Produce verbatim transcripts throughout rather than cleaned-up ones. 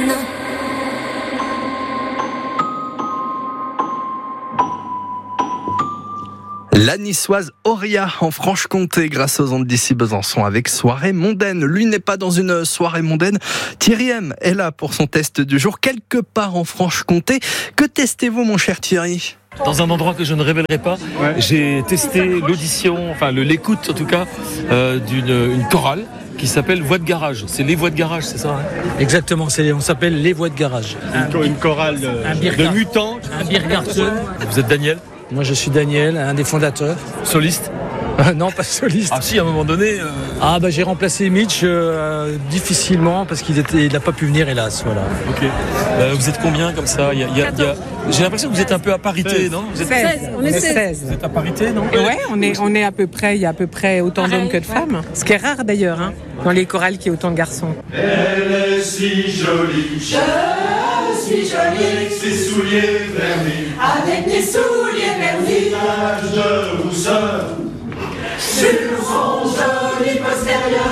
La niçoise Auria en Franche-Comté grâce aux ondes d'ici Besançon avec Soirée mondaine. Lui n'est pas dans une soirée mondaine. Thierry M est là pour son test du jour quelque part en Franche-Comté. Que testez-vous mon cher Thierry ? Dans un endroit que je ne révélerai pas, ouais. J'ai testé l'audition, enfin le, l'écoute en tout cas, euh, d'une une chorale qui s'appelle Voix de garage. C'est les voix de garage, c'est ça hein ? Exactement, c'est, on s'appelle les voix de garage. Une, une chorale de, un de mutants. Un Biergarten. Vous êtes Daniel ? Moi je suis Daniel, un des fondateurs. Soliste ? Euh, non, pas soliste. Ah si, à un moment donné... Euh... Ah bah j'ai remplacé Mitch euh, difficilement parce qu'il était, il n'a pas pu venir hélas. Voilà. Ok. Euh, vous êtes combien comme ça il y a, il y a, il y a... J'ai l'impression que vous êtes un peu à parité, seize. non vous êtes... seize. On est seize. Vous êtes à parité, non ? Et ouais, on est, on est à peu près, il y a à peu près autant d'hommes que de femmes. Ce qui est rare d'ailleurs, hein, dans les chorales qu'il y ait autant de garçons. Elle est si jolie, je suis jolie, ses souliers vernis, avec des souliers vernis, taches de rousseur, sur son joli postérieur.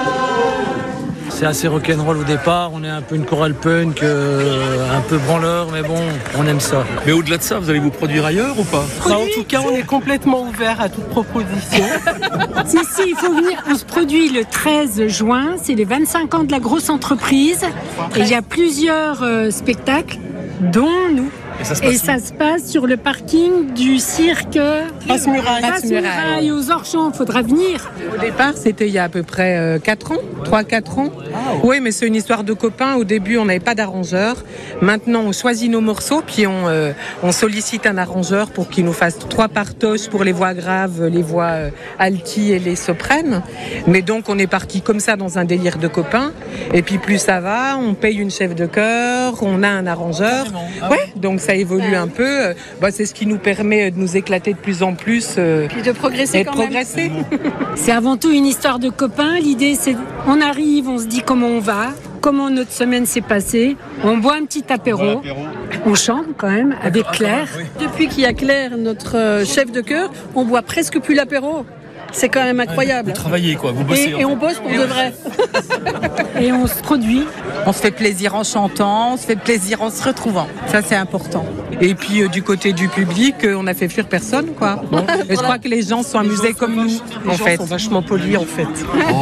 C'est assez rock'n'roll au départ, on est un peu une chorale punk, euh, un peu branleur, mais bon, on aime ça. Mais au-delà de ça, vous allez vous produire ailleurs ou pas ? Bah, en tout cas, on est complètement ouvert à toute proposition. Si, si, il faut venir. On se produit le treize juin, c'est les vingt-cinq ans de la grosse entreprise. Et il y a plusieurs euh, spectacles, dont nous. Et ça se Et passe, ça se passe sur le parking du cirque Passe-Muraille. Passe-Muraille aux Orchamps, il faudra venir. Au départ, c'était il y a à peu près euh, quatre ans, trois quatre ans. Ah, ouais. Oui, mais c'est une histoire de copains. Au début, on n'avait pas d'arrangeur. Maintenant, on choisit nos morceaux, puis on, euh, on sollicite un arrangeur pour qu'il nous fasse trois partoches pour les voix graves, les voix euh, alti et les sopranes. Mais donc, on est parti comme ça dans un délire de copains. Et puis, plus ça va, on paye une chef de chœur, on a un arrangeur. Ah, ouais, ouais, donc ça évolue un peu. Bah, c'est ce qui nous permet de nous éclater de plus en plus. Euh, Puis de progresser et de quand progresser. même. C'est avant tout une histoire de copains. L'idée, c'est on arrive, on se dit comment on va, comment notre semaine s'est passée. On boit un petit apéro. On chante quand même avec Claire. Depuis qu'il y a Claire, notre chef de chœur, on boit presque plus l'apéro. C'est quand même incroyable. Vous travaillez quoi, vous bossez. Et, et on bosse pour de vrai. Et on se produit. On se fait plaisir en chantant, on se fait plaisir en se retrouvant. Ça, c'est important. Et puis, euh, du côté du public, euh, on a fait fuir personne, quoi. Bon. Et je crois que les gens sont amusés comme nous, en fait. Les gens sont vachement polis, en fait.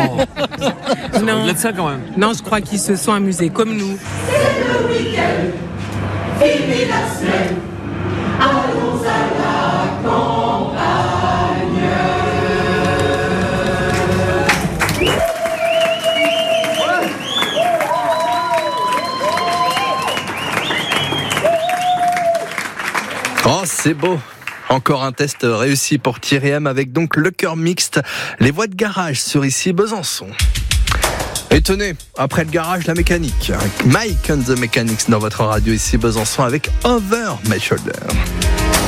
Oh. Non. Au-delà de ça, quand même. Non, je crois qu'ils se sont amusés comme nous. C'est le week-end, fini la semaine, allons à la campagne. Oh, c'est beau. Encore un test réussi pour Thierry M avec donc le chœur mixte, les voix de garage sur ici Besançon. Et tenez, après le garage, la mécanique. Mike and the Mechanics dans votre radio ici Besançon avec Over My Shoulder.